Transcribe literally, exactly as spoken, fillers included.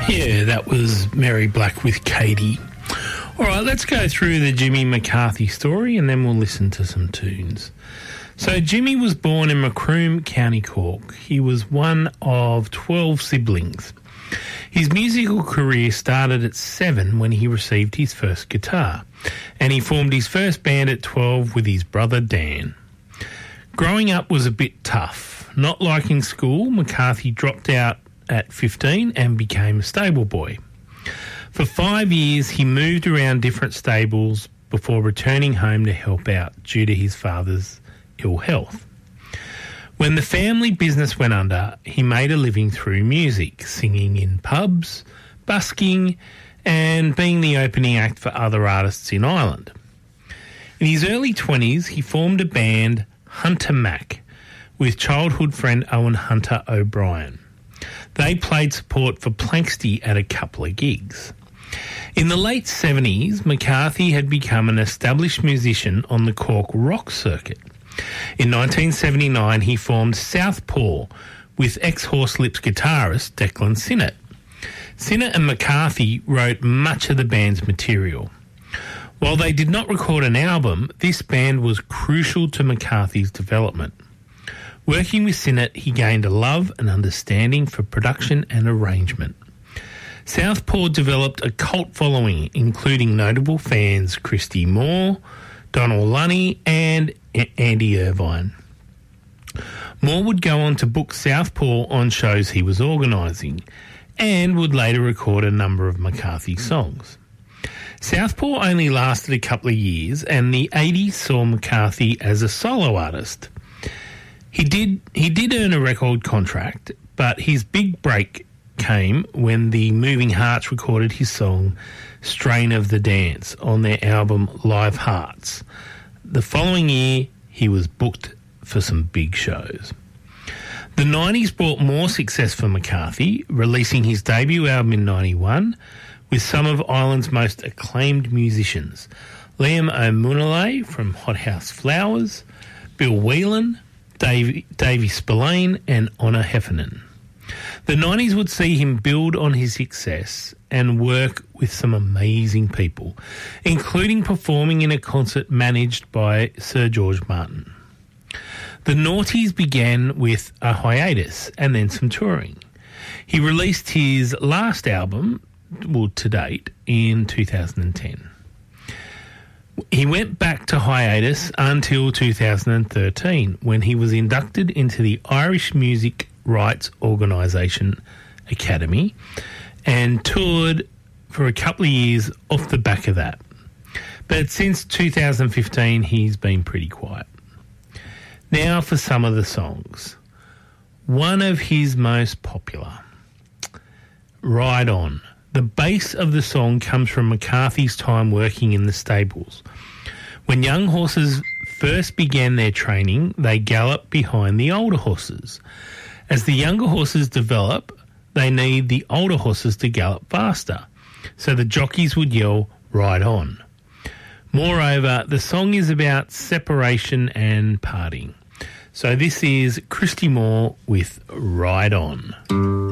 Yeah, that was Mary Black with Katie. All right, let's go through the Jimmy McCarthy story and then we'll listen to some tunes. So Jimmy was born in Macroom, County Cork. He was one of twelve siblings. His musical career started at seven when he received his first guitar, and he formed his first band at twelve with his brother Dan. Growing up was a bit tough. Not liking school, McCarthy dropped out at fifteen and became a stable boy. For five years, he moved around different stables before returning home to help out due to his father's ill health. When the family business went under, he made a living through music, singing in pubs, busking, and being the opening act for other artists in Ireland. In his early twenties, he formed a band, Hunter Mac, with childhood friend Owen Hunter O'Brien. They played support for Planxty at a couple of gigs. In the late seventies, McCarthy had become an established musician on the Cork rock circuit. In nineteen seventy-nine, he formed Southpaw with ex-Horselips guitarist Declan Sinnott. Sinnott and McCarthy wrote much of the band's material. While they did not record an album, this band was crucial to McCarthy's development. Working with Sinnott, he gained a love and understanding for production and arrangement. Southpaw developed a cult following, including notable fans Christy Moore, Donald Lunny and Andy Irvine. Moore would go on to book Southpaw on shows he was organising and would later record a number of McCarthy songs. Southpaw only lasted a couple of years, and the eighties saw McCarthy as a solo artist. He did he did earn a record contract, but his big break came when the Moving Hearts recorded his song Strain of the Dance on their album Live Hearts. The following year, he was booked for some big shows. The nineties brought more success for McCarthy, releasing his debut album in ninety-one with some of Ireland's most acclaimed musicians, Liam O'Mullally from Hothouse Flowers, Bill Whelan, Dave, Davey Spillane and Honor Heffernan. The nineties would see him build on his success and work with some amazing people, including performing in a concert managed by Sir George Martin. The noughties began with a hiatus and then some touring. He released his last album, well, to date, in two thousand ten. He went back to hiatus until two thousand thirteen, when he was inducted into the Irish Music Rights Organisation Academy and toured for a couple of years off the back of that. But since two thousand fifteen, he's been pretty quiet. Now for some of the songs. One of his most popular, Ride On. The base of the song comes from McCarthy's time working in the stables. When young horses first began their training, they gallop behind the older horses. As the younger horses develop, they need the older horses to gallop faster. So the jockeys would yell, "Ride on." Moreover, the song is about separation and parting. So this is Christy Moore with Ride On.